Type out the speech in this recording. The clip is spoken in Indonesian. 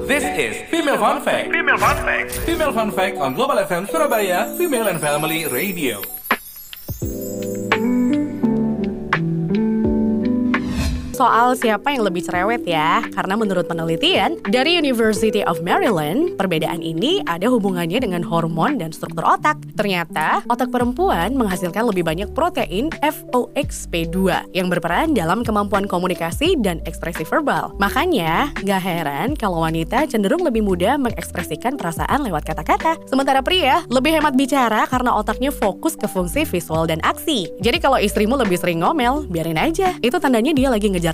This is Female Fun Fact. Female Fun Fact. Female Fun Fact on Global FM Surabaya, Female and Family Radio. Soal siapa yang lebih cerewet ya, karena menurut penelitian dari University of Maryland, perbedaan ini ada hubungannya dengan hormon dan struktur otak. Ternyata, otak perempuan menghasilkan lebih banyak protein FOXP2 yang berperan dalam kemampuan komunikasi dan ekspresi verbal. Makanya, gak heran kalau wanita cenderung lebih mudah mengekspresikan perasaan lewat kata-kata. Sementara pria lebih hemat bicara karena otaknya fokus ke fungsi visual dan aksi. Jadi kalau istrimu lebih sering ngomel, biarin aja. Itu tandanya dia lagi ngejar